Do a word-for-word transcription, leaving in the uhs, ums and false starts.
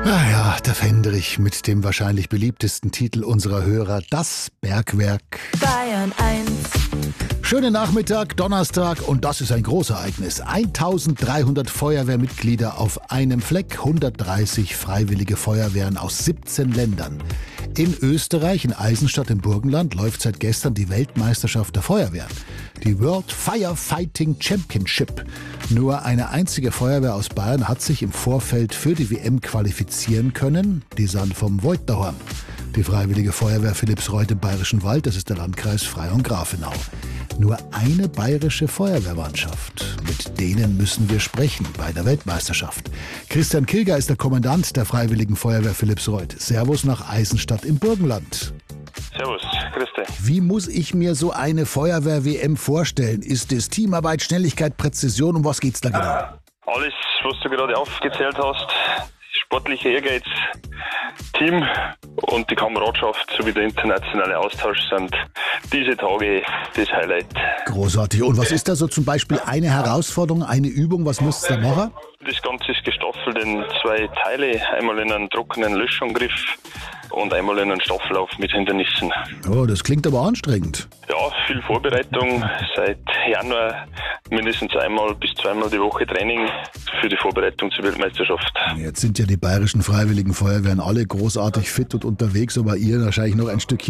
Ah ja, der Fendrich mit dem wahrscheinlich beliebtesten Titel unserer Hörer, das Bergwerk. Bayern eins. Schönen Nachmittag, Donnerstag, und das ist ein Großereignis. eintausenddreihundert Feuerwehrmitglieder auf einem Fleck, hundertdreißig freiwillige Feuerwehren aus siebzehn Ländern. In Österreich, in Eisenstadt im Burgenland, läuft seit gestern die Weltmeisterschaft der Feuerwehren. Die World Firefighting Championship. Nur eine einzige Feuerwehr aus Bayern hat sich im Vorfeld für die W M qualifizieren können, die Sand vom Voigtahorn. Die Freiwillige Feuerwehr Philippsreuth im Bayerischen Wald, das ist der Landkreis Freyung-Grafenau. Nur eine bayerische Feuerwehrmannschaft. Mit denen müssen wir sprechen bei der Weltmeisterschaft. Christian Kilger ist der Kommandant der Freiwilligen Feuerwehr Philippsreuth. Servus nach Eisenstadt im Burgenland. Servus, grüß dich. Wie muss ich mir so eine Feuerwehr-W M vorstellen? Ist es Teamarbeit, Schnelligkeit, Präzision? Um was geht's da genau? Alles, was du gerade aufgezählt hast, sportlicher Ehrgeiz, Team und die Kameradschaft sowie der internationale Austausch sind diese Tage das Highlight. Großartig. Und was ist da so zum Beispiel eine Herausforderung, eine Übung? Was müsst ihr da machen? Das Ganze ist gestaffelt in zwei Teile. Einmal in einen trockenen Löschangriff und einmal in einen Staffellauf mit Hindernissen. Oh, das klingt aber anstrengend. Ja, viel Vorbereitung. Seit Januar mindestens einmal bis zweimal die Woche Training für die Vorbereitung zur Weltmeisterschaft. Jetzt sind ja die bayerischen Freiwilligen Feuerwehren alle großartig fit und unterwegs, aber ihr wahrscheinlich noch ein Stückchen